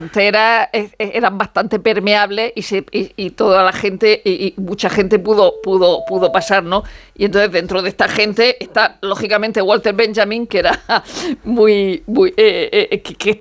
eran bastante permeables y toda la gente y mucha gente pudo pasar, ¿no? Y entonces dentro de esta gente está lógicamente Walter Benjamin, que era que